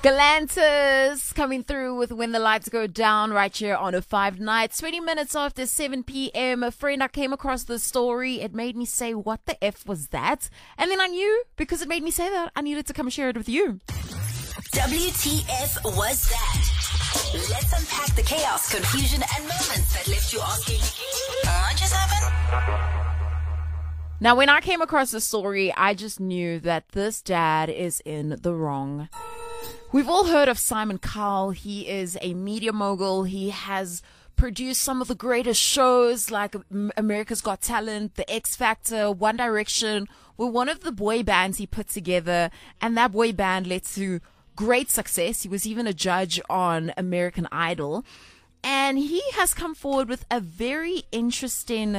Galantis coming through with When the Lights Go Down right here on a 5 Nights. 20 minutes after 7 p.m. A friend, I came across the story. It made me say, what the F was that? And then I knew, because it made me say that, I needed to come share it with you. WTF was that? Let's unpack the chaos, confusion, and moments that left you asking, what just happened? Now, when I came across the story, I just knew that this dad is in the wrong. We've all heard of Simon Cowell. He is a media mogul. He has produced some of the greatest shows like America's Got Talent, The X Factor, One Direction were one of the boy bands he put together, and that boy band led to great success. He was even a judge on American Idol, and he has come forward with a very interesting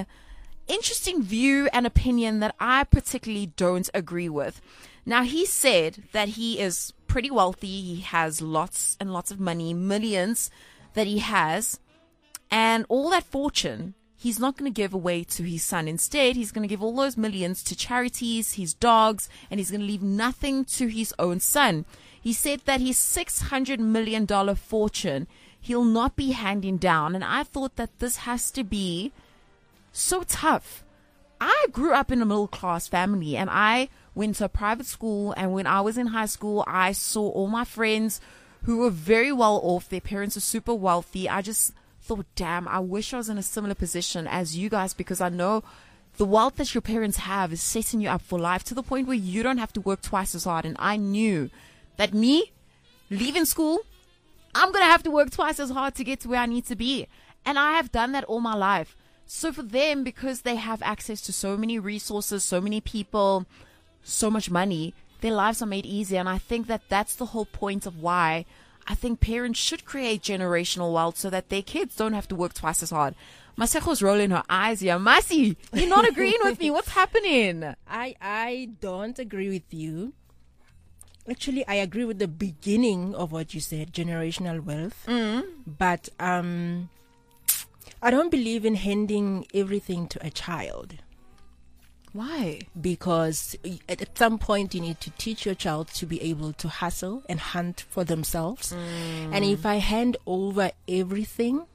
view and opinion that I particularly don't agree with. Now, he said that he is pretty wealthy. He has lots and lots of money, millions that he has, and all that fortune he's not going to give away to his son. Instead, he's going to give all those millions to charities, his dogs, and he's going to leave nothing to his own son. He said that his $600 million fortune he'll not be handing down, and I thought that this has to be so tough. I grew up in a middle-class family, and I went to a private school, and when I was in high school, I saw all my friends who were very well off. Their parents are super wealthy. I just thought, damn, I wish I was in a similar position as you guys, because I know the wealth that your parents have is setting you up for life to the point where you don't have to work twice as hard. And I knew that me leaving school, I'm going to have to work twice as hard to get to where I need to be. And I have done that all my life. So for them, because they have access to so many resources, so many people, so much money, their lives are made easier. And I think that that's the whole point of why I think parents should create generational wealth so that their kids don't have to work twice as hard. Masejo's rolling her eyes here. Masi, you're not agreeing with me. What's happening? I don't agree with you. Actually, I agree with the beginning of what you said, generational wealth. But I don't believe in handing everything to a child. Why? Because at some point you need to teach your child to be able to hustle and hunt for themselves. And if I hand over everything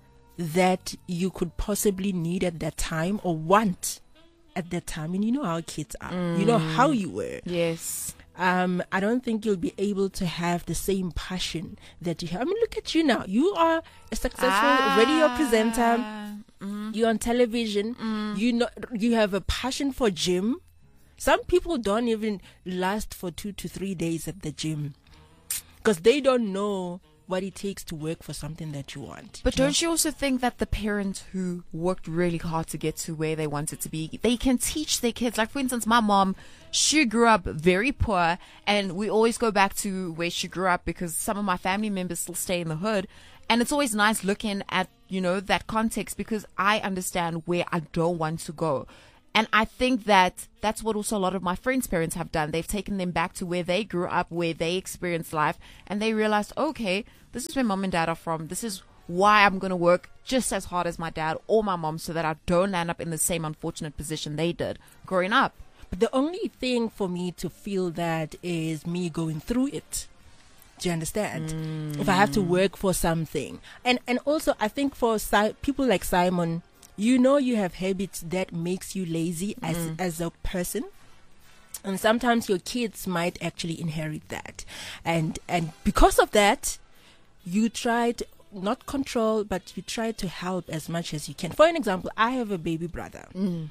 that you could possibly need at that time or want at that time, and you know how kids are, you know how you were. Yes. I don't think you'll be able to have the same passion that you have. I mean, look at you now. You are a successful radio presenter. You're on television. You have a passion for gym. Some people don't even last for 2 to 3 days at the gym because they don't know what it takes to work for something that you want. But don't you also think that the parents who worked really hard to get to where they wanted to be, they can teach their kids? Like, for instance, my mom, she grew up very poor, and we always go back to where she grew up because some of my family members still stay in the hood. And it's always nice looking at, you know, that context because I understand where I don't want to go. And I think that that's what also a lot of my friends' parents have done. They've taken them back to where they grew up, where they experienced life, and they realized, okay, this is where mom and dad are from. This is why I'm going to work just as hard as my dad or my mom so that I don't end up in the same unfortunate position they did growing up. But the only thing for me to feel that is me going through it. Do you understand? If I have to work for something. And also, I think for people like Simon, you know you have habits that makes you lazy as a person. And sometimes your kids might actually inherit that. And because of that, you try to not control, but you try to help as much as you can. For an example, I have a baby brother.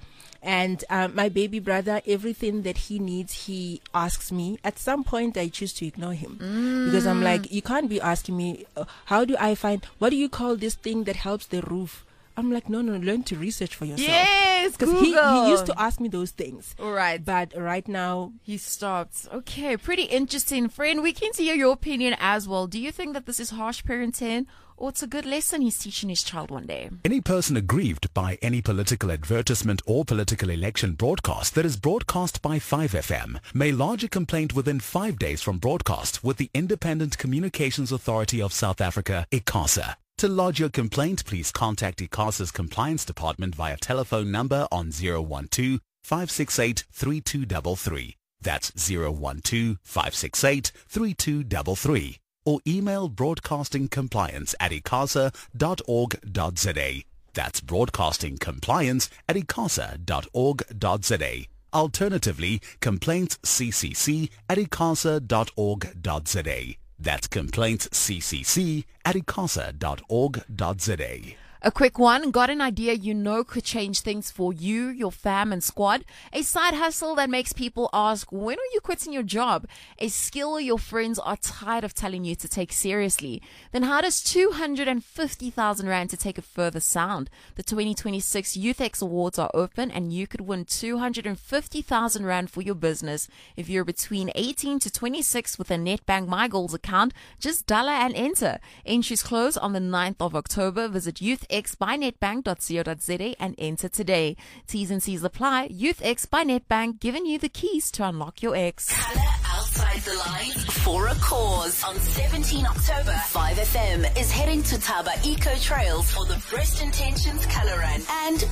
And my baby brother, everything that he needs, he asks me. At some point, I choose to ignore him. Because I'm like, you can't be asking me, what do you call this thing that helps the roof? I'm like, no, learn to research for yourself. Yes, because he used to ask me those things. All right. But right now, he stopped. Okay, pretty interesting. Friend, we can hear your opinion as well. Do you think that this is harsh parenting, or it's a good lesson he's teaching his child one day? Any person aggrieved by any political advertisement or political election broadcast that is broadcast by 5FM may lodge a complaint within 5 days from broadcast with the Independent Communications Authority of South Africa, ICASA. To lodge your complaint, please contact ICASA's Compliance Department via telephone number on 012-568-3233. That's 012-568-3233. Or email broadcastingcompliance@icasa.org.za. That's broadcastingcompliance@icasa.org.za. Alternatively, complaintsccc@icasa.org.za. That's complaintsccc@icasa.org.za. A quick one. Got an idea you know could change things for you, your fam and squad? A side hustle that makes people ask, when are you quitting your job? A skill your friends are tired of telling you to take seriously? Then how does 250,000 Rand to take it further sound? The 2026 YouthX Awards are open and you could win 250,000 Rand for your business. If you're between 18 to 26 with a Nedbank My Goals account, just dollar and enter. Entries close on the 9th of October. Visit youthx.nedbank.co.za and enter today. T's and C's apply. YouthX by Nedbank, giving you the keys to unlock your X. Color outside the lines for a cause. On 17 October, 5FM is heading to Taba Eco Trails for the Best Intentions Color Run and